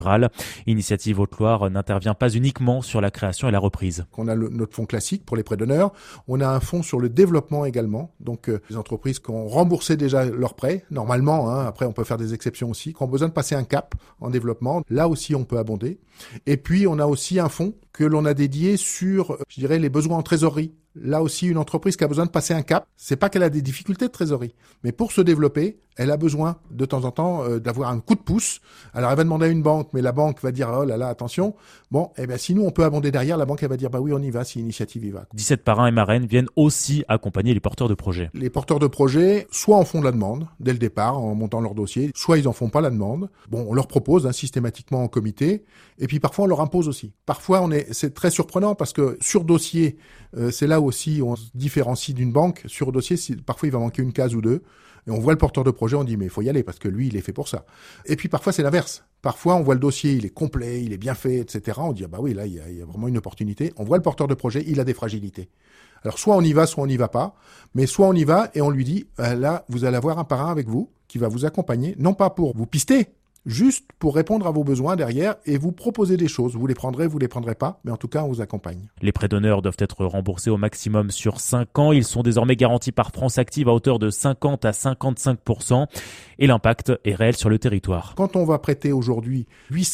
Initiative Haute-Loire n'intervient pas uniquement sur la création et la reprise. On a notre fonds classique pour les prêts d'honneur. On a un fonds sur le développement également. Donc, les entreprises qui ont remboursé déjà leurs prêts, normalement, après on peut faire des exceptions aussi, qui ont besoin de passer un cap en développement, là aussi on peut abonder. Et puis, on a aussi un fonds que l'on a dédié sur, je dirais, les besoins en trésorerie. Là aussi, une entreprise qui a besoin de passer un cap, c'est pas qu'elle a des difficultés de trésorerie, mais pour se développer, elle a besoin de temps en temps d'avoir un coup de pouce. Alors elle va demander à une banque, mais la banque va dire oh là là, attention. Bon, si nous on peut abonder derrière, la banque elle va dire bah oui, on y va si l'initiative y va. 17 parrains et marraines viennent aussi accompagner les porteurs de projets. Les porteurs de projets, soit en font de la demande dès le départ en montant leur dossier, soit ils en font pas la demande. Bon, on leur propose systématiquement en comité, et puis parfois on leur impose aussi. Parfois c'est très surprenant parce que sur dossier, c'est là aussi on se différencie d'une banque. Sur dossier, parfois il va manquer une case ou deux. Et on voit le porteur de projet, on dit mais il faut y aller parce que lui il est fait pour ça. Et puis parfois c'est l'inverse. Parfois on voit le dossier, il est complet, il est bien fait, etc. On dit bah oui là il y a vraiment une opportunité. On voit le porteur de projet, il a des fragilités. Alors soit on y va, soit on n'y va pas. Mais soit on y va et on lui dit là vous allez avoir un parrain avec vous qui va vous accompagner, non pas pour vous pister, juste pour répondre à vos besoins derrière et vous proposer des choses. Vous les prendrez pas, mais en tout cas, on vous accompagne. Les prêts d'honneur doivent être remboursés au maximum sur 5 ans. Ils sont désormais garantis par France Active à hauteur de 50 à 55%. Et l'impact est réel sur le territoire. Quand on va prêter aujourd'hui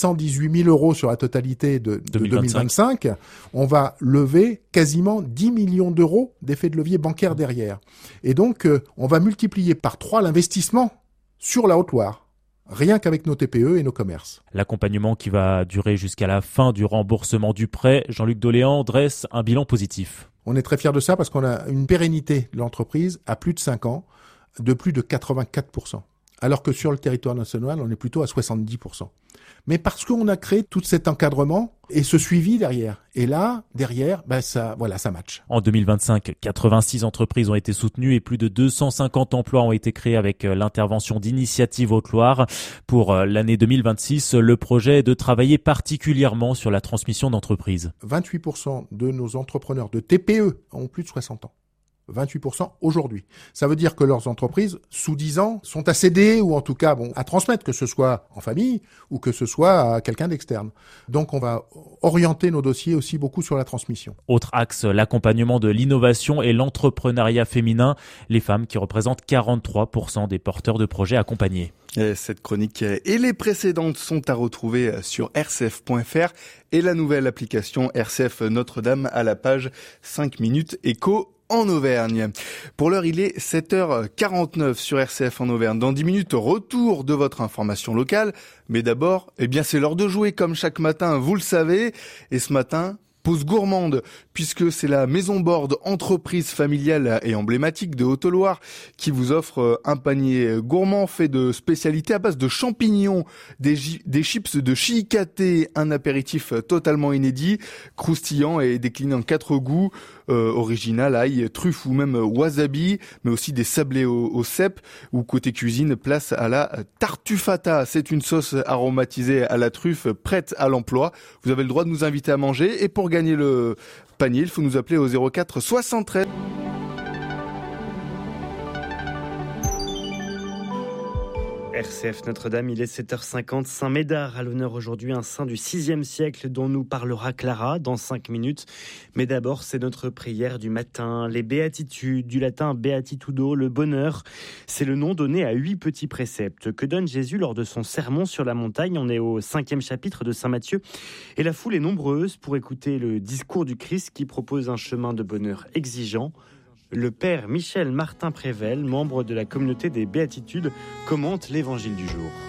818 000 euros sur la totalité de 2025, on va lever quasiment 10 millions d'euros d'effet de levier bancaire derrière. Et donc, on va multiplier par 3 l'investissement sur la Haute-Loire. Rien qu'avec nos TPE et nos commerces. L'accompagnement qui va durer jusqu'à la fin du remboursement du prêt, Jean-Luc Doléan dresse un bilan positif. On est très fiers de ça parce qu'on a une pérennité de l'entreprise à plus de 5 ans, de plus de 84%. Alors que sur le territoire national, on est plutôt à 70%. Mais parce qu'on a créé tout cet encadrement et ce suivi derrière. Et là, derrière, ça match. En 2025, 86 entreprises ont été soutenues et plus de 250 emplois ont été créés avec l'intervention d'Initiative Haute-Loire. Pour l'année 2026, le projet est de travailler particulièrement sur la transmission d'entreprises. 28% de nos entrepreneurs de TPE ont plus de 60 ans. 28% aujourd'hui. Ça veut dire que leurs entreprises, sous 10 ans, sont à céder ou en tout cas à transmettre, que ce soit en famille ou que ce soit à quelqu'un d'externe. Donc on va orienter nos dossiers aussi beaucoup sur la transmission. Autre axe, l'accompagnement de l'innovation et l'entrepreneuriat féminin. Les femmes qui représentent 43% des porteurs de projets accompagnés. Cette chronique et les précédentes sont à retrouver sur rcf.fr et la nouvelle application RCF Notre-Dame à la page 5 minutes éco en Auvergne. Pour l'heure, il est 7h49 sur RCF en Auvergne. Dans 10 minutes, retour de votre information locale. Mais d'abord, c'est l'heure de jouer comme chaque matin, vous le savez. Et ce matin, pause gourmande, puisque c'est la Maison Borde, entreprise familiale et emblématique de Haute-Loire, qui vous offre un panier gourmand fait de spécialités à base de champignons, des chips de chicaté, un apéritif totalement inédit, croustillant et décliné en 4 goûts, original, ail, truffe ou même wasabi, mais aussi des sablés au cèpe, ou côté cuisine, place à la tartufata. C'est une sauce aromatisée à la truffe prête à l'emploi. Vous avez le droit de nous inviter à manger et pour gagner le panier, il faut nous appeler au 04 73. RCF Notre-Dame, il est 7h50. Saint-Médard à l'honneur aujourd'hui, un saint du 6e siècle dont nous parlera Clara dans 5 minutes. Mais d'abord, c'est notre prière du matin. Les béatitudes, du latin beatitudo, le bonheur. C'est le nom donné à 8 petits préceptes que donne Jésus lors de son sermon sur la montagne. On est au 5e chapitre de Saint Matthieu. Et la foule est nombreuse pour écouter le discours du Christ qui propose un chemin de bonheur exigeant. Le père Michel Martin Prével, membre de la communauté des Béatitudes, commente l'évangile du jour.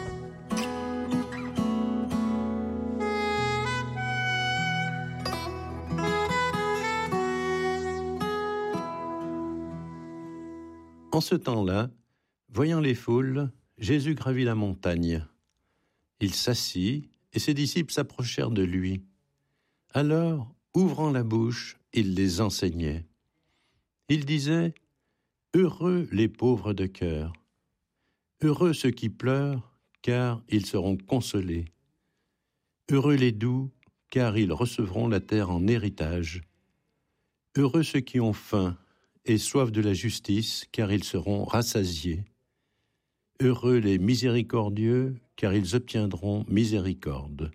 En ce temps-là, voyant les foules, Jésus gravit la montagne. Il s'assit et ses disciples s'approchèrent de lui. Alors, ouvrant la bouche, il les enseignait. Il disait « Heureux les pauvres de cœur, heureux ceux qui pleurent, car ils seront consolés. Heureux les doux, car ils recevront la terre en héritage. Heureux ceux qui ont faim et soif de la justice, car ils seront rassasiés. Heureux les miséricordieux, car ils obtiendront miséricorde.